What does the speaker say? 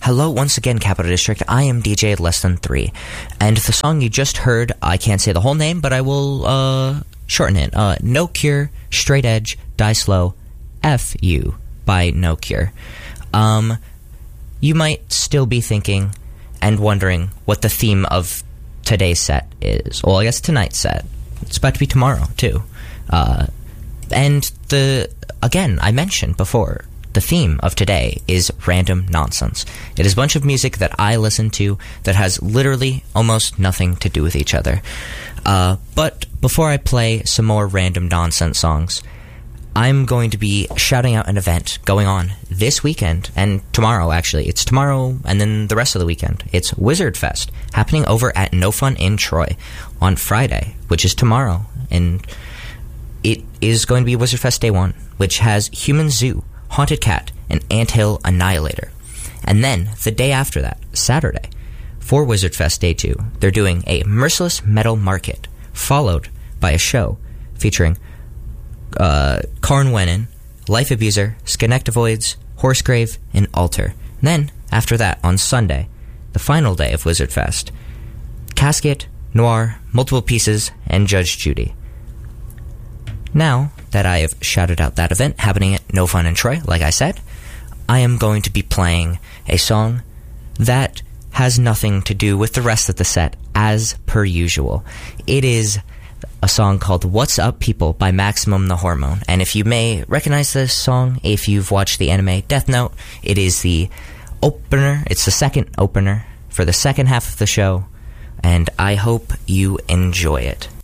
Hello once again, Capital District. I am DJ Less Than 3. And the song you just heard, I can't say the whole name, but I will shorten it. No Cure, Straight Edge, Die Slow, F You by No Cure. You might still be thinking and wondering what the theme of today's set is. Well, I guess tonight's set. It's about to be tomorrow, too. And again, I mentioned before, the theme of today is random nonsense. It is a bunch of music that I listen to that has literally almost nothing to do with each other. But before I play some more random nonsense songs, I'm going to be shouting out an event going on this weekend, and tomorrow, actually. It's tomorrow and then the rest of the weekend. It's Wizard Fest, happening over at No Fun in Troy on Friday, which is tomorrow. And it is going to be Wizard Fest Day 1, which has Human Zoo, Haunted Cat, and Anthill Annihilator. And then, the day after that, Saturday, for Wizard Fest Day 2, they're doing a Merciless Metal Market, followed by a show featuring Karn Wenin, Life Abuser, Skynectovoids, Horsegrave, and Alter. And then, after that, on Sunday, the final day of Wizard Fest, Casket, Noir, Multiple Pieces, and Judge Judy. Now that I have shouted out that event happening at No Fun in Troy, like I said, I am going to be playing a song that has nothing to do with the rest of the set, as per usual. It is a song called What's Up People by Maximum the Hormone. And if you may recognize this song, if you've watched the anime Death Note, it is the opener, it's the second opener for the second half of the show, and I hope you enjoy it.